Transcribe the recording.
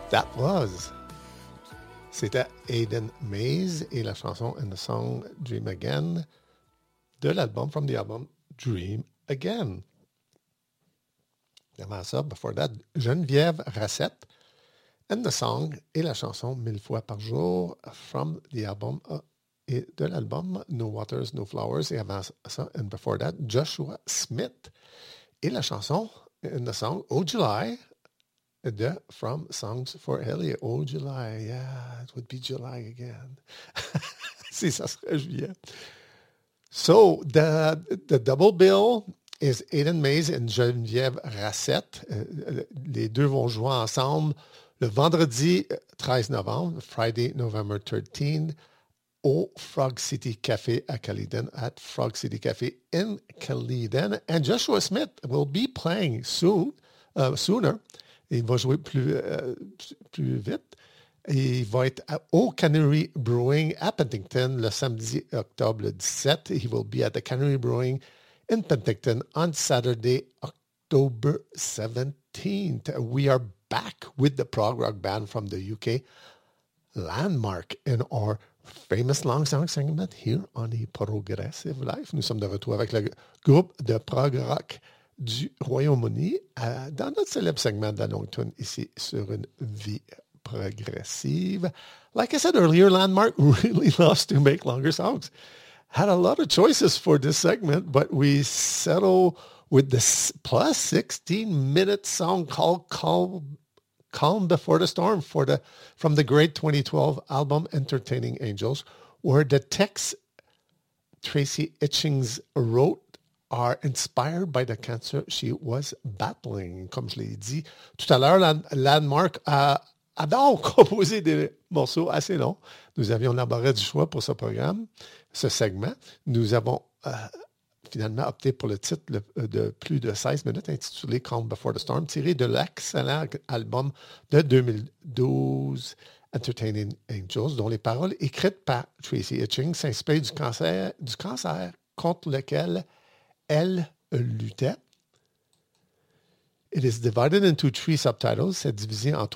That was. C'était Aiden Mays et la chanson and the song Dream Again de l'album, from the album Dream Again. Avant ça, before that, Geneviève Rassette and the song et la chanson 1000 fois par jour from the album et de l'album No Waters, No Flowers. Et avant ça, and before that, Joshua Smith et la chanson and the song Oh July de From Songs for Elliot. Oh July, yeah, it would be July again. Si ça serait juillet. So the double bill is Aiden Mays et Geneviève Rassette. Les deux vont jouer ensemble le vendredi 13 novembre, Friday, November 13, au Frog City Café à Caledon, at Frog City Café in Caledon. And Joshua Smith will be playing sooner. Il va jouer plus vite. Il va être au Cannery Brewing à Penticton le samedi octobre 17. He will be at the Cannery Brewing in Penticton on Saturday, October 17th. We are back with the prog rock band from the UK, Landmark, in our famous long song segment here on the Progressive Life. Nous sommes de retour avec le groupe de prog rock du Royaume-Uni dans notre célèbre segment de la longue tune ici sur Une vie progressive. Like I said earlier, Landmark really loves to make longer songs. Had a lot of choices for this segment, but we settle with this plus 16-minute song called Calm Before the Storm from the great 2012 album Entertaining Angels, where the texts Tracy Hitchings wrote are inspired by the cancer she was battling. Comme je l'ai dit tout à l'heure, Landmark adore composer des morceaux assez longs. Nous avions l'embarras du choix pour ce programme, ce segment. Nous avons finalement opté pour le titre de plus de 16 minutes intitulé Calm Before the Storm, tiré de l'excellent album de 2012 Entertaining Angels, dont les paroles écrites par Tracy Hitchings s'inspirent du cancer contre lequel elle luttait. It is divided into three subtitles. C'est divisé en